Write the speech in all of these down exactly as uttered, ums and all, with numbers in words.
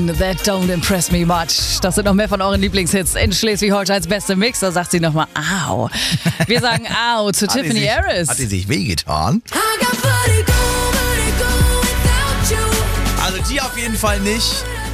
Song That Don't Impress Me Much. Das sind noch mehr von euren Lieblingshits in Schleswig-Holsteins beste Mix. Da sagt sie nochmal Au. Wir sagen Au zu Tiffany sich, Harris. Hat sie sich wehgetan? Also die auf jeden Fall nicht.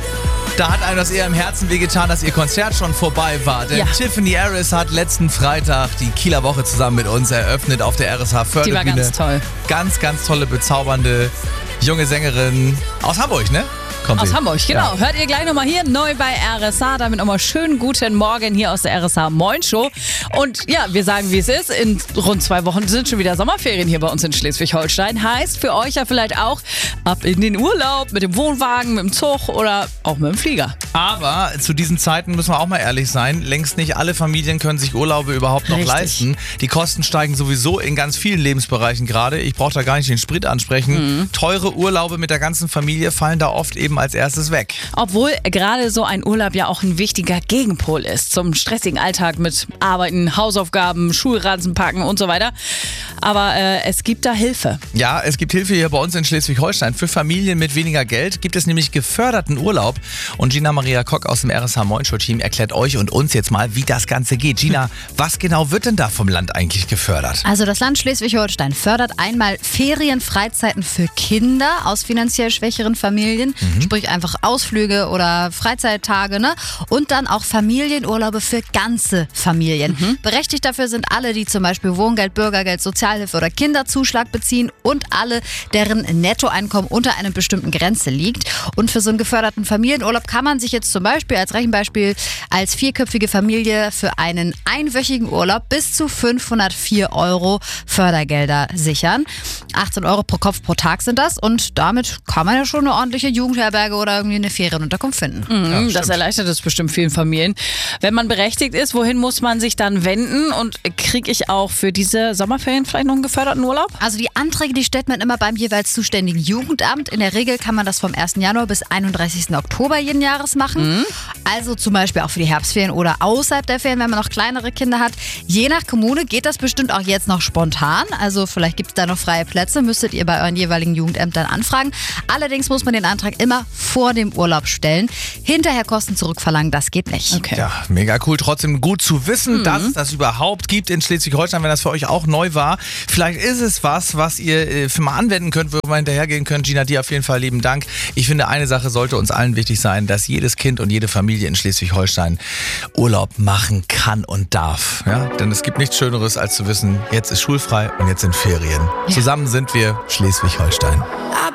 Da hat einem das eher im Herzen wehgetan, dass ihr Konzert schon vorbei war. Denn Ja. Tiffany Harris hat letzten Freitag die Kieler Woche zusammen mit uns eröffnet auf der R S H Förderbühne. Die war ganz toll. Ganz, ganz tolle, bezaubernde junge Sängerin aus Hamburg, ne? Kommt Aus sie. Hamburg, genau. Ja. Hört ihr gleich nochmal hier neu bei R S H. Damit nochmal schönen guten Morgen hier aus der R S H Moin Show. Und ja, wir sagen, wie es ist. In rund zwei Wochen sind schon wieder Sommerferien hier bei uns in Schleswig-Holstein. Heißt für euch ja vielleicht auch ab in den Urlaub mit dem Wohnwagen, mit dem Zug oder auch mit dem Flieger. Aber zu diesen Zeiten müssen wir auch mal ehrlich sein, längst nicht alle Familien können sich Urlaube überhaupt noch Richtig. leisten. Die Kosten steigen sowieso in ganz vielen Lebensbereichen gerade. Ich brauche da gar nicht den Sprit ansprechen. Mhm. Teure Urlaube mit der ganzen Familie fallen da oft eben als erstes weg. Obwohl gerade so ein Urlaub ja auch ein wichtiger Gegenpol ist zum stressigen Alltag mit Arbeiten, Hausaufgaben, Schulranzen packen und so weiter. Aber äh, es gibt da Hilfe. Ja, es gibt Hilfe hier bei uns in Schleswig-Holstein. Für Familien mit weniger Geld gibt es nämlich geförderten Urlaub. Und Gina Maria Kock aus dem R S H Moin Show Team erklärt euch und uns jetzt mal, wie das Ganze geht. Gina, was genau wird denn da vom Land eigentlich gefördert? Also das Land Schleswig-Holstein fördert einmal Ferienfreizeiten für Kinder aus finanziell schwächeren Familien, Mhm. sprich einfach Ausflüge oder Freizeittage, ne? Und dann auch Familienurlaube für ganze Familien. Mhm. Berechtigt dafür sind alle, die zum Beispiel Wohngeld, Bürgergeld, Sozialhilfe oder Kinderzuschlag beziehen und alle, deren Nettoeinkommen unter einer bestimmten Grenze liegt. Und für so einen geförderten Familienurlaub kann man sich jetzt zum Beispiel als Rechenbeispiel als vierköpfige Familie für einen einwöchigen Urlaub bis zu fünfhundertvier Euro Fördergelder sichern. achtzehn Euro pro Kopf pro Tag sind das und damit kann man ja schon eine ordentliche Jugendherberge oder irgendwie eine Ferienunterkunft finden. Mhm, das stimmt. erleichtert es bestimmt vielen Familien. Wenn man berechtigt ist, wohin muss man sich dann wenden? Und kriege ich auch für diese Sommerferien vielleicht noch einen geförderten Urlaub? Also die Anträge, die stellt man immer beim jeweils zuständigen Jugendamt. In der Regel kann man das vom ersten Januar bis einunddreißigsten Oktober jeden Jahres machen. Mhm. Also zum Beispiel auch für die Herbstferien oder außerhalb der Ferien, wenn man noch kleinere Kinder hat. Je nach Kommune geht das bestimmt auch jetzt noch spontan. Also vielleicht gibt es da noch freie Plätze, müsstet ihr bei euren jeweiligen Jugendämtern anfragen. Allerdings muss man den Antrag immer vor dem Urlaub stellen. Hinterher Kosten zurückverlangen, das geht nicht. Okay. Ja, mega cool. Trotzdem gut zu wissen, dass es das überhaupt gibt in Schleswig-Holstein, wenn das für euch auch neu war. Vielleicht ist es was, was ihr äh, für mal anwenden könnt, wo wir hinterhergehen könnt. Gina, dir auf jeden Fall lieben Dank. Ich finde, eine Sache sollte uns allen wichtig sein, dass jedes Kind und jede Familie in Schleswig-Holstein Urlaub machen kann und darf. Ja? Denn es gibt nichts Schöneres, als zu wissen, jetzt ist schulfrei und jetzt sind Ferien. Zusammen sind wir Schleswig-Holstein.